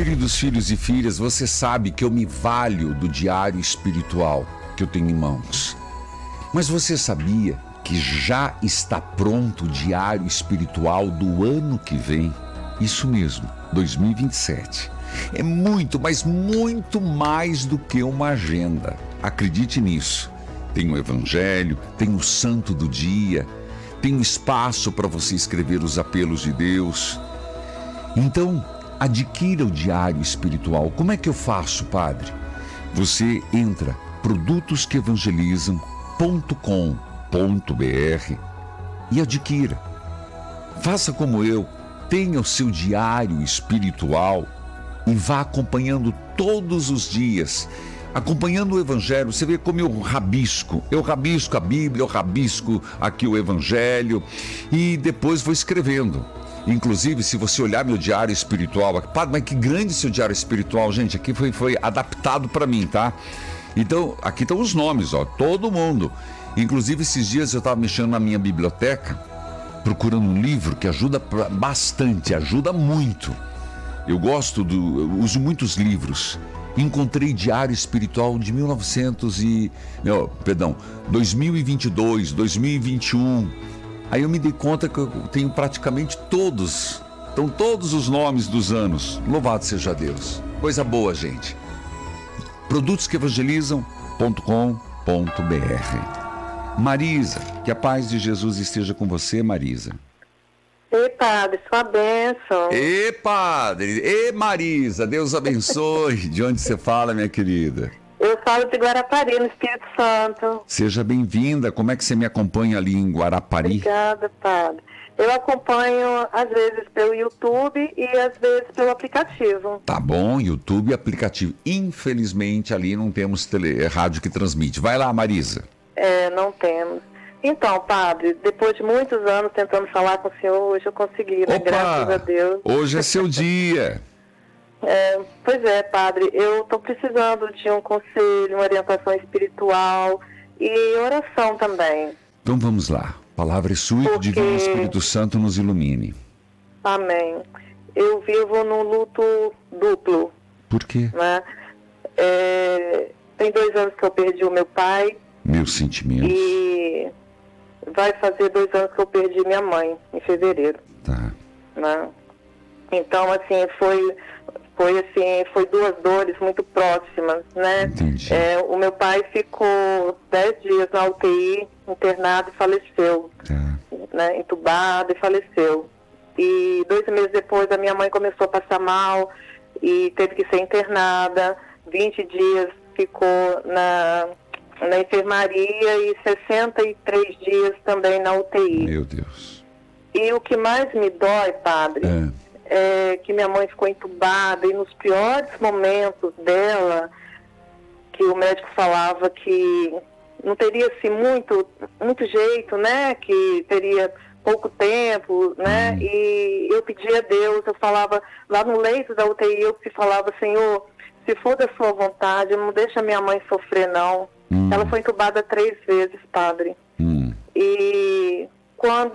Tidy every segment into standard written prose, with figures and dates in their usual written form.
queridos filhos e filhas, você sabe que eu me valho do diário espiritual que eu tenho em mãos. Mas você sabia que já está pronto o diário espiritual do ano que vem? Isso mesmo, 2027. É muito, mas muito mais do que uma agenda. Acredite nisso. Tem o Evangelho, tem o Santo do Dia, tem um espaço para você escrever os apelos de Deus. Então, adquira o diário espiritual. Como é que eu faço, padre? Você entra produtosqueevangelizam.com.br e adquira. Faça como eu, tenha o seu diário espiritual e vá acompanhando todos os dias, acompanhando o Evangelho. Você vê como eu rabisco a Bíblia, eu rabisco aqui o Evangelho e depois vou escrevendo. Inclusive, se você olhar meu diário espiritual, padre, mas que grande seu diário espiritual, gente, aqui foi adaptado para mim, tá? Então, aqui estão os nomes, ó, todo mundo. Inclusive, esses dias eu estava mexendo na minha biblioteca, procurando um livro que ajuda bastante, ajuda muito. Eu uso muitos livros. Encontrei Diário Espiritual de 2022, 2021. Aí eu me dei conta que eu tenho praticamente todos os nomes dos anos. Louvado seja Deus. Coisa boa, gente. produtosqueevangelizam.com.br. Marisa, que a paz de Jesus esteja com você, Marisa. Ei, padre, sua bênção. Ei, padre. Ei, Marisa, Deus abençoe. De onde você fala, minha querida? Eu falo de Guarapari, no Espírito Santo. Seja bem-vinda. Como é que você me acompanha ali em Guarapari? Obrigada, padre. Eu acompanho, às vezes, pelo YouTube e, às vezes, pelo aplicativo. Tá bom, YouTube e aplicativo. Infelizmente, ali não temos rádio que transmite. Vai lá, Marisa. Não temos. Então, padre, depois de muitos anos tentando falar com o senhor, hoje eu consegui, né? Opa, graças a Deus. Hoje é seu dia. Pois é, padre, eu estou precisando de um conselho, uma orientação espiritual e oração também. Então vamos lá. A palavra é sua e o Divino Espírito Santo nos ilumine. Amém. Eu vivo num luto duplo. Por quê? Né? Tem 2 anos que eu perdi o meu pai. Meus sentimentos. E vai fazer 2 anos que eu perdi minha mãe, em fevereiro. Tá. Né? Então, assim, foi 2 dores muito próximas, né? Entendi. O meu pai ficou 10 dias na UTI, internado e faleceu. Tá. Né? Entubado e faleceu. E 2 meses depois a minha mãe começou a passar mal e teve que ser internada. 20 dias ficou na enfermaria e 63 dias também na UTI. Meu Deus. E o que mais me dói, padre, é que minha mãe ficou entubada e nos piores momentos dela, que o médico falava que não teria assim, muito jeito, né? Que teria pouco tempo, né? E eu pedia a Deus, eu falava lá no leito da UTI, eu falava, Senhor, se for da sua vontade, não deixa minha mãe sofrer, não. Ela foi entubada 3 vezes, padre. E quando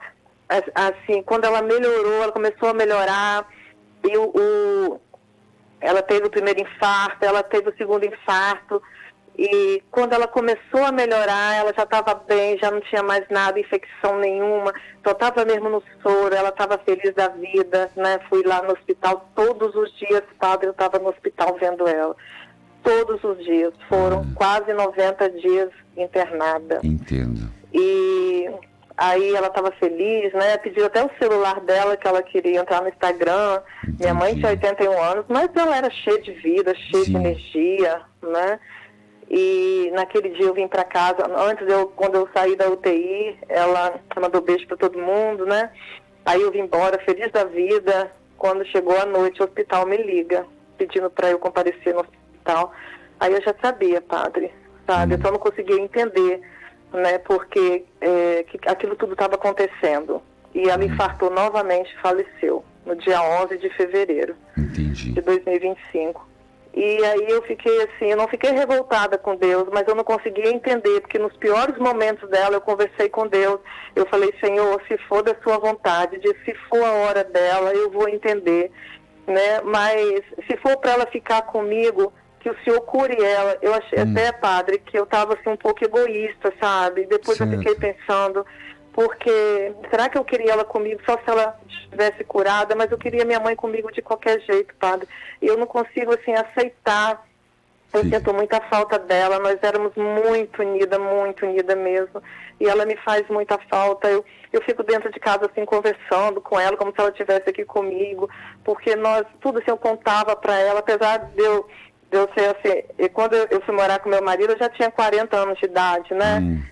ela melhorou, ela começou a melhorar, e ela teve o primeiro infarto, ela teve o segundo infarto, e quando ela começou a melhorar, ela já estava bem, já não tinha mais nada, infecção nenhuma, só estava mesmo no soro, ela estava feliz da vida, né? Fui lá no hospital todos os dias, padre, eu estava no hospital vendo ela. Todos os dias, foram quase 90 dias internada. Entendo. E aí ela estava feliz, né? Pediu até o celular dela, que ela queria entrar no Instagram. Entendi. Minha mãe tinha 81 anos, mas ela era cheia de vida, cheia de energia, né? E naquele dia eu vim para casa, quando eu saí da UTI, ela mandou beijo para todo mundo, né? Aí eu vim embora, feliz da vida. Quando chegou a noite, o hospital me liga, pedindo para eu comparecer no hospital. Aí eu já sabia, padre, sabe? Eu só não conseguia entender, né? Porque que aquilo tudo estava acontecendo. E ela infartou novamente, faleceu no dia 11 de fevereiro. Entendi. De 2025. E aí eu fiquei assim, eu não fiquei revoltada com Deus, mas eu não conseguia entender, porque nos piores momentos dela eu conversei com Deus. Eu falei, Senhor, se for da sua vontade, se for a hora dela, eu vou entender. né? Mas se for para ela ficar comigo, que o senhor cure ela. Eu achei até, padre, que eu estava assim, um pouco egoísta, sabe? Depois certo. eu fiquei pensando, porque será que eu queria ela comigo só se ela estivesse curada? Mas eu queria minha mãe comigo de qualquer jeito, padre. E eu não consigo, assim, aceitar. Eu sinto muita falta dela. Nós éramos muito unida mesmo. E ela me faz muita falta. Eu fico dentro de casa, assim, conversando com ela, como se ela estivesse aqui comigo. Porque tudo assim, eu contava para ela, apesar de eu ser assim... E quando eu fui morar com meu marido, eu já tinha 40 anos de idade, né?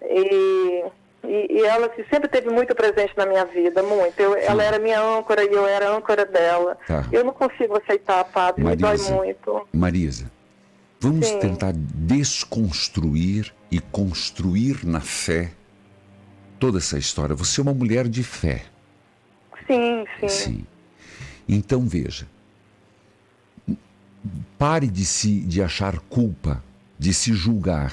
E ela assim, sempre teve muito presente na minha vida, muito. Ela era minha âncora e eu era âncora dela. Tá. Eu não consigo aceitar, padre, Marisa, me dói muito. Marisa, vamos Sim. tentar desconstruir e construir na fé toda essa história. Você é uma mulher de fé. Sim. Então, veja, pare de achar culpa, de se julgar.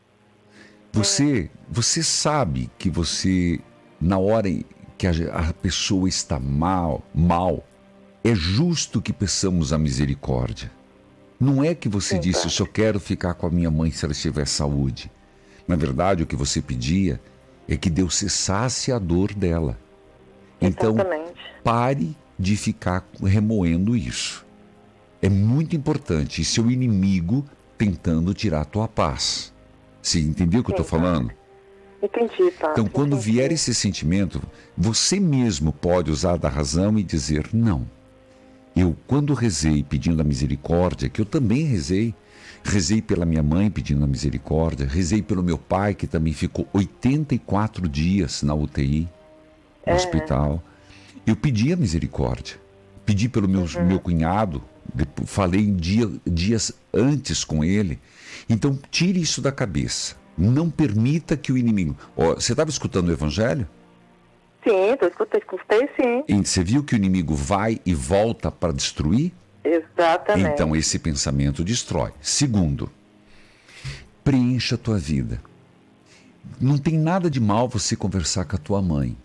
Você sabe que você, na hora em que a pessoa está mal, é justo que peçamos a misericórdia. Não é que você disse, eu só quero ficar com a minha mãe se ela tiver saúde. Na verdade, o que você pedia é que Deus cessasse a dor dela. Então, pare de ficar remoendo isso. É muito importante. E seu inimigo tentando tirar a tua paz. Você entendeu o que eu estou falando? Entendi, tá. Então, quando vier esse sentimento, você mesmo pode usar da razão e dizer, não. Eu, quando rezei pedindo a misericórdia, que eu também rezei pela minha mãe pedindo a misericórdia, rezei pelo meu pai, que também ficou 84 dias na UTI, no hospital. Eu pedi a misericórdia. Pedi pelo meu cunhado, falei dias antes com ele. Então, tire isso da cabeça. Não permita que o inimigo... você estava escutando o Evangelho? Sim, escutei sim. E você viu que o inimigo vai e volta para destruir? Exatamente. Então, esse pensamento destrói. Segundo, preencha a tua vida. Não tem nada de mal você conversar com a tua mãe,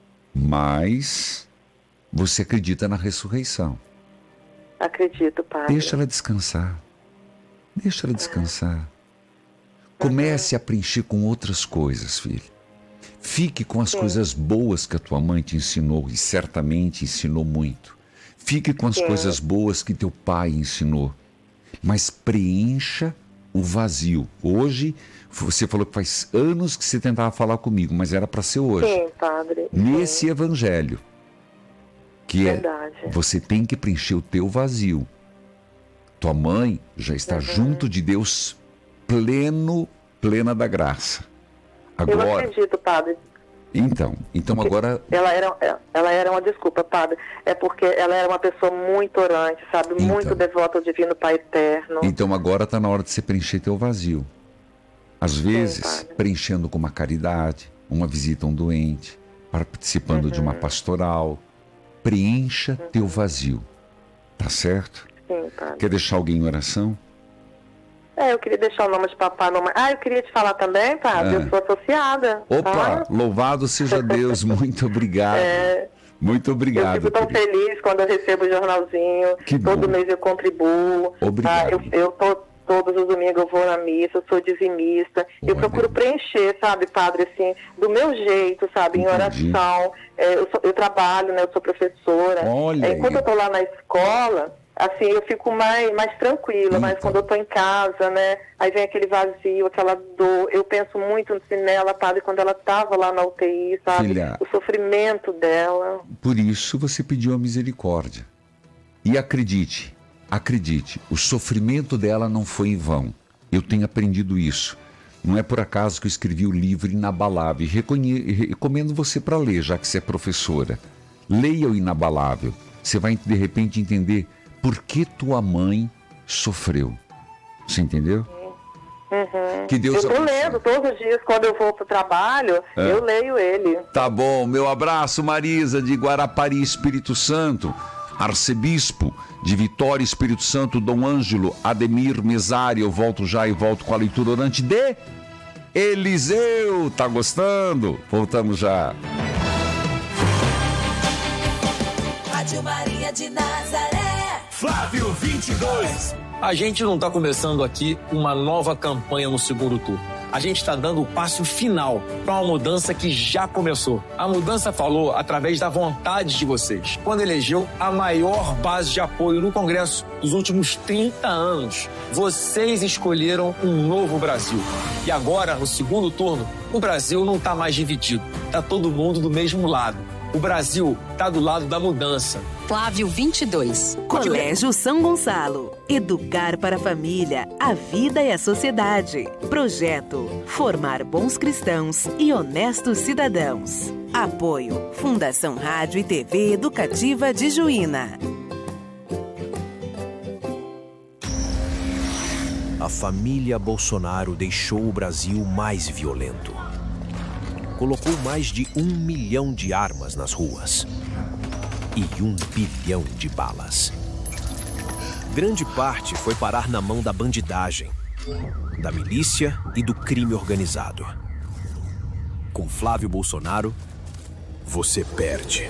mas você acredita na ressurreição. Acredito, padre. Deixa ela descansar. Deixa ela descansar. Comece a preencher com outras coisas, filho. Fique com as coisas boas que a tua mãe te ensinou, e certamente ensinou muito. Fique com as coisas boas que teu pai ensinou. Mas preencha o vazio. Hoje, você falou que faz anos que você tentava falar comigo, mas era para ser hoje. Sim, padre. Nesse evangelho, que verdade. Você tem que preencher o teu vazio. Tua mãe já está junto de Deus plena da graça. Agora, eu acredito, padre. Então agora... Ela era uma desculpa, padre. É porque ela era uma pessoa muito orante, sabe? Muito devota ao Divino Pai Eterno. Então agora está na hora de você preencher teu vazio. Às vezes, preenchendo com uma caridade, uma visita a um doente, participando de uma pastoral. Preencha teu vazio. Tá certo? Sim, padre. Quer deixar alguém em oração? Eu queria deixar o nome de papai. Eu queria te falar também, padre. Eu sou associada. Opa, louvado seja Deus. Muito obrigado. Muito obrigado. Eu fico tão feliz quando eu recebo o jornalzinho. Que todo bom. mês eu contribuo. Obrigado. Todos os domingos eu vou na missa, eu sou dizimista. Eu procuro preencher, sabe, padre, assim, do meu jeito, sabe, em oração. Eu trabalho, né, eu sou professora. Enquanto eu estou lá na escola, assim, eu fico mais tranquila, mas quando eu estou em casa, né, aí vem aquele vazio, aquela dor. Eu penso muito nela, padre, quando ela estava lá na UTI, sabe, Filha, o sofrimento dela. Por isso você pediu a misericórdia. E acredite, o sofrimento dela não foi em vão. Eu tenho aprendido isso. Não é por acaso que eu escrevi o livro Inabalável. Recomendo você para ler, já que você é professora. Leia o Inabalável. Você vai, de repente, entender por que tua mãe sofreu. Você entendeu? Que Deus eu estou lendo todos os dias, quando eu vou para o trabalho, eu leio ele. Tá bom. Meu abraço, Marisa, de Guarapari, Espírito Santo. Arcebispo de Vitória, Espírito Santo, Dom Ângelo Ademir Mesário. Eu volto já e volto com a leitura orante de Eliseu. Tá gostando? Voltamos já. Rádio Maria de Nazaré. Flávio 22. A gente não está começando aqui uma nova campanha no segundo turno. A gente está dando o passo final para uma mudança que já começou. A mudança falou através da vontade de vocês, quando elegeu a maior base de apoio no Congresso dos últimos 30 anos. Vocês escolheram um novo Brasil. E agora, no segundo turno, o Brasil não está mais dividido. Está todo mundo do mesmo lado. O Brasil está do lado da mudança. Flávio 22. Colégio São Gonçalo. Educar para a família, a vida e a sociedade. Projeto: formar bons cristãos e honestos cidadãos. Apoio: Fundação Rádio e TV Educativa de Juína. A família Bolsonaro deixou o Brasil mais violento. Colocou mais de 1 milhão de armas nas ruas e 1 bilhão de balas. Grande parte foi parar na mão da bandidagem, da milícia e do crime organizado. Com Flávio Bolsonaro, você perde.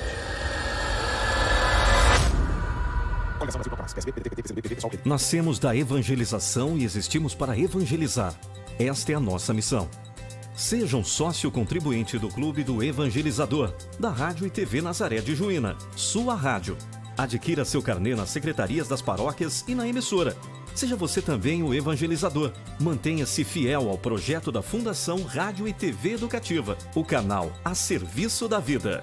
Nascemos da evangelização e existimos para evangelizar. Esta é a nossa missão. Seja um sócio contribuinte do Clube do Evangelizador, da Rádio e TV Nazaré de Juína, sua rádio. Adquira seu carnê nas secretarias das paróquias e na emissora. Seja você também o evangelizador. Mantenha-se fiel ao projeto da Fundação Rádio e TV Educativa, o canal a serviço da vida.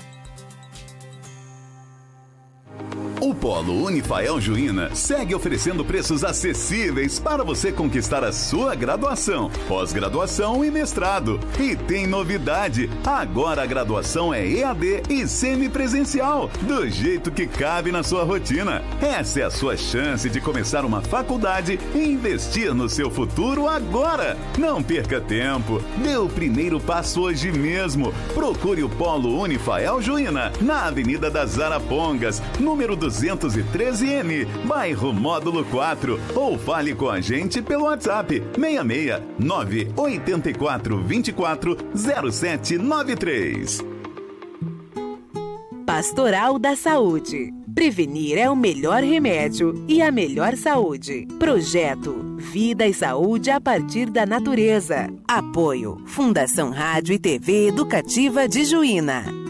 O Polo Unifael Juína segue oferecendo preços acessíveis para você conquistar a sua graduação, pós-graduação e mestrado. E tem novidade, agora a graduação é EAD e semipresencial, do jeito que cabe na sua rotina. Essa é a sua chance de começar uma faculdade e investir no seu futuro agora. Não perca tempo, dê o primeiro passo hoje mesmo. Procure o Polo Unifael Juína, na Avenida das Arapongas, número 213M, bairro Módulo 4, ou fale com a gente pelo WhatsApp 66 984 24 0793. Pastoral da Saúde. Prevenir é o melhor remédio e a melhor saúde. Projeto: vida e saúde a partir da natureza. Apoio: Fundação Rádio e TV Educativa de Juína.